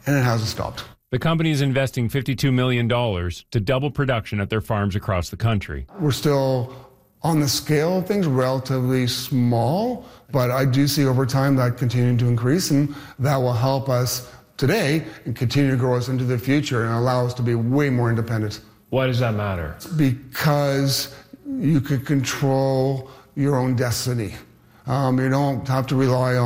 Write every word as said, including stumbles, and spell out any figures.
and it hasn't stopped. The company is investing fifty-two million dollars to double production at their farms across the country. We're still, on the scale of things, relatively small, but I do see over time that continuing to increase, and that will help us today and continue to grow us into the future and allow us to be way more independent. Why does that matter? Because you can control your own destiny. Um, you don't have to rely on